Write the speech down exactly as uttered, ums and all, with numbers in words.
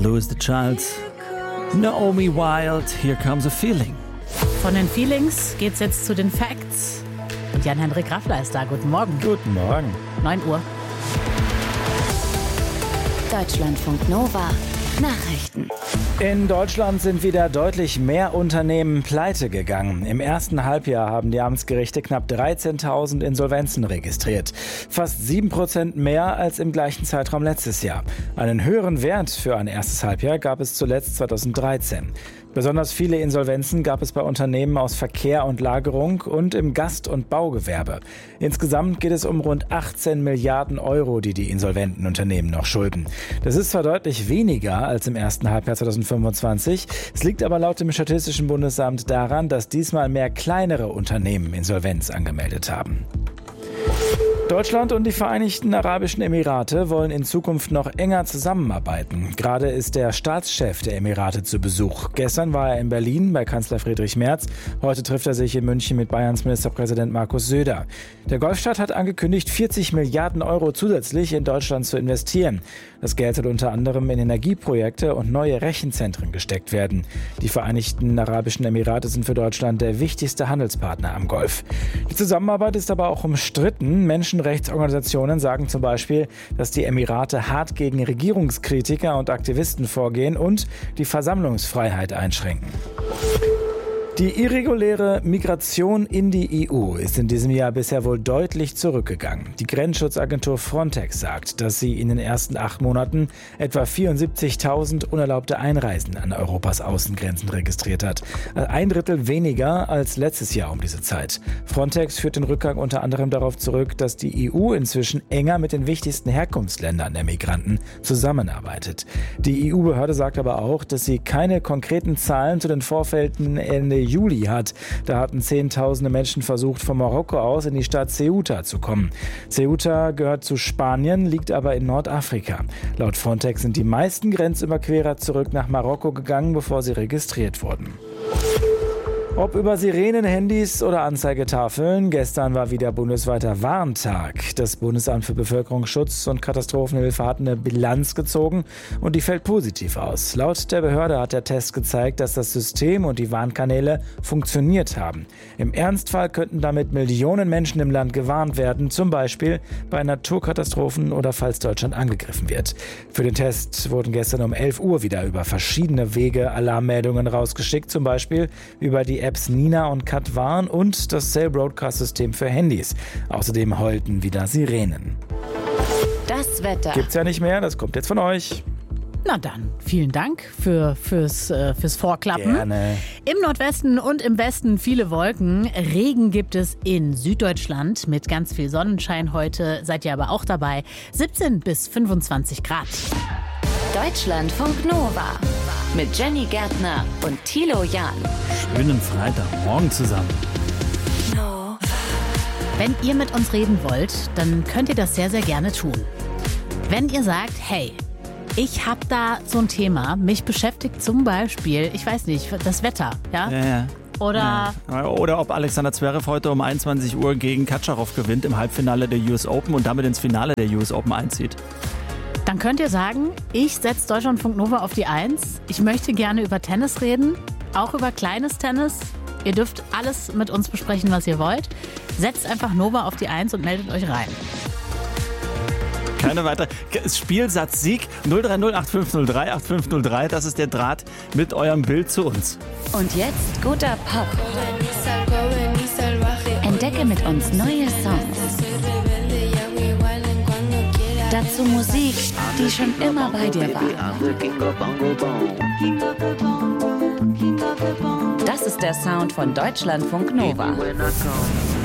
Louis the Child, Naomi Wild, Here Comes a Feeling. Von den Feelings geht's jetzt zu den Facts. Und Jan-Henrik Raffler ist da. Guten Morgen. Guten Morgen. neun Uhr. Deutschlandfunk Nova. Nachrichten. In Deutschland sind wieder deutlich mehr Unternehmen pleite gegangen. Im ersten Halbjahr haben die Amtsgerichte knapp dreizehntausend Insolvenzen registriert. Fast sieben Prozent mehr als im gleichen Zeitraum letztes Jahr. Einen höheren Wert für ein erstes Halbjahr gab es zuletzt zweitausenddreizehn. Besonders viele Insolvenzen gab es bei Unternehmen aus Verkehr und Lagerung und im Gast- und Baugewerbe. Insgesamt geht es um rund achtzehn Milliarden Euro, die die insolventen Unternehmen noch schulden. Das ist zwar deutlich weniger als im ersten Halbjahr zweitausendfünfundzwanzig, es liegt aber laut dem Statistischen Bundesamt daran, dass diesmal mehr kleinere Unternehmen Insolvenz angemeldet haben. Deutschland und die Vereinigten Arabischen Emirate wollen in Zukunft noch enger zusammenarbeiten. Gerade ist der Staatschef der Emirate zu Besuch. Gestern war er in Berlin bei Kanzler Friedrich Merz. Heute trifft er sich in München mit Bayerns Ministerpräsident Markus Söder. Der Golfstaat hat angekündigt, vierzig Milliarden Euro zusätzlich in Deutschland zu investieren. Das Geld soll unter anderem in Energieprojekte und neue Rechenzentren gesteckt werden. Die Vereinigten Arabischen Emirate sind für Deutschland der wichtigste Handelspartner am Golf. Die Zusammenarbeit ist aber auch umstritten. Menschenrechtsorganisationen sagen zum Beispiel, dass die Emirate hart gegen Regierungskritiker und Aktivisten vorgehen und die Versammlungsfreiheit einschränken. Die irreguläre Migration in die E U ist in diesem Jahr bisher wohl deutlich zurückgegangen. Die Grenzschutzagentur Frontex sagt, dass sie in den ersten acht Monaten etwa vierundsiebzigtausend unerlaubte Einreisen an Europas Außengrenzen registriert hat. Ein Drittel weniger als letztes Jahr um diese Zeit. Frontex führt den Rückgang unter anderem darauf zurück, dass die E U inzwischen enger mit den wichtigsten Herkunftsländern der Migranten zusammenarbeitet. Die E U-Behörde sagt aber auch, dass sie keine konkreten Zahlen zu den Vorfällen Ende Juli hat. Da hatten Zehntausende Menschen versucht, von Marokko aus in die Stadt Ceuta zu kommen. Ceuta gehört zu Spanien, liegt aber in Nordafrika. Laut Frontex sind die meisten Grenzüberquerer zurück nach Marokko gegangen, bevor sie registriert wurden. Ob über Sirenen, Handys oder Anzeigetafeln, gestern war wieder bundesweiter Warntag. Das Bundesamt für Bevölkerungsschutz und Katastrophenhilfe hat eine Bilanz gezogen und die fällt positiv aus. Laut der Behörde hat der Test gezeigt, dass das System und die Warnkanäle funktioniert haben. Im Ernstfall könnten damit Millionen Menschen im Land gewarnt werden, zum Beispiel bei Naturkatastrophen oder falls Deutschland angegriffen wird. Für den Test wurden gestern um elf Uhr wieder über verschiedene Wege Alarmmeldungen rausgeschickt, zum Beispiel über die Apps Nina und Katwarn und das Cell Broadcast System für Handys. Außerdem heulten wieder Sirenen. Das Wetter. Gibt's ja nicht mehr, das kommt jetzt von euch. Na dann, vielen Dank für, fürs, äh, fürs Vorklappen. Gerne. Im Nordwesten und im Westen viele Wolken. Regen gibt es in Süddeutschland mit ganz viel Sonnenschein heute. Seid ihr aber auch dabei. siebzehn bis fünfundzwanzig Grad. Deutschlandfunk Nova. Mit Jenny Gärtner und Thilo Jahn. Schönen Freitagmorgen zusammen. Wenn ihr mit uns reden wollt, dann könnt ihr das sehr, sehr gerne tun. Wenn ihr sagt, hey, ich habe da so ein Thema, mich beschäftigt zum Beispiel, ich weiß nicht, das Wetter, ja? Ja, ja. Oder, ja. Oder ob Alexander Zverev heute um einundzwanzig Uhr gegen Katscharow gewinnt im Halbfinale der U S Open und damit ins Finale der U S Open einzieht. dann könnt ihr sagen, ich setze Deutschlandfunk Nova auf die Eins. Ich möchte gerne über Tennis reden, auch über kleines Tennis. Ihr dürft alles mit uns besprechen, was ihr wollt. Setzt einfach Nova auf die Eins und meldet euch rein. Keine weitere. Spielsatz Sieg null drei null acht fünf null drei acht fünf null drei. Das ist der Draht mit eurem Bild zu uns. Und jetzt guter Pop. Entdecke mit uns neue Songs. Dazu Musik, die schon immer bei dir war. Das ist der Sound von Deutschlandfunk Nova.